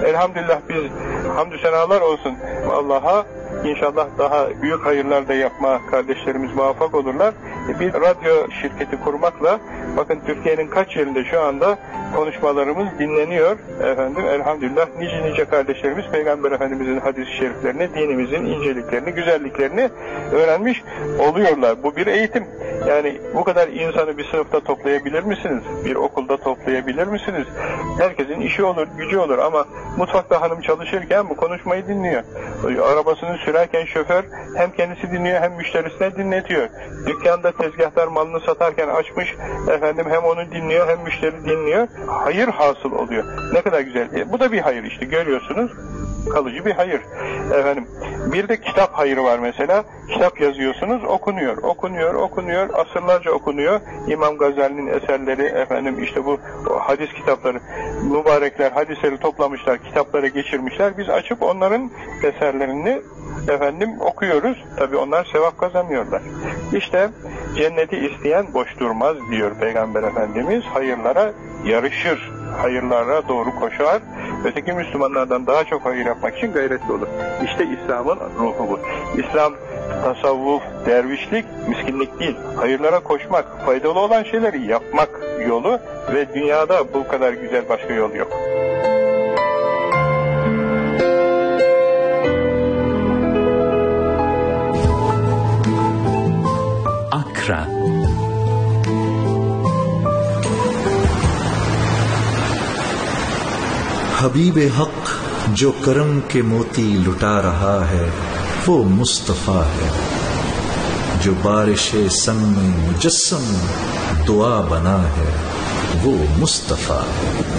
Elhamdülillah biz hamdü senalar olsun Allah'a. İnşallah daha büyük hayırlar da yapma kardeşlerimiz muvaffak olurlar. Bir radyo şirketi kurmakla bakın Türkiye'nin kaç yerinde şu anda konuşmalarımız dinleniyor. Efendim elhamdülillah nice kardeşlerimiz Peygamber Efendimizin hadis-i şeriflerini, dinimizin inceliklerini, güzelliklerini öğrenmiş oluyorlar. Bu bir eğitim. Yani bu kadar insanı bir sınıfta toplayabilir misiniz? Bir okulda toplayabilir misiniz? Herkesin işi olur, gücü olur ama mutfakta hanım çalışırken bu konuşmayı dinliyor. Arabasını sürerken şoför hem kendisi dinliyor hem müşterisine dinletiyor. Dükkanda tezgahtar malını satarken açmış, efendim hem onu dinliyor hem müşteri dinliyor. Hayır hasıl oluyor. Ne kadar güzel. Bu da bir hayır işte, görüyorsunuz. Kalıcı bir hayır. Efendim, bir de kitap hayırı var mesela. Kitap yazıyorsunuz, okunuyor, asırlarca okunuyor. İmam Gazali'nin eserleri, efendim işte bu hadis kitapları, mübarekler hadisleri toplamışlar, kitaplara geçirmişler. Biz açıp onların eserlerini efendim okuyoruz. Tabii onlar sevap kazanıyorlar. İşte cenneti isteyen boş durmaz diyor Peygamber Efendimiz. Hayırlara yarışır, hayırlara doğru koşar. Öteki Müslümanlardan daha çok hayır yapmak için gayretli olur. İşte İslam'ın ruhu bu. İslam, tasavvuf, dervişlik, miskinlik değil. Hayırlara koşmak, faydalı olan şeyleri yapmak yolu ve dünyada bu kadar güzel başka yol yok. Akra. हबीब हक जो करम के मोती लुटा रहा है वो मुस्तफा है, जो बारिश संग में मुजस्सम दुआ बना है वो मुस्तफा है।